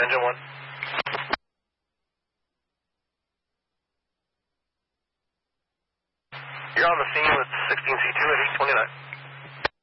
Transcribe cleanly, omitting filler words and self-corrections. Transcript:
engine 1. You're on the scene with 16C2 at 829.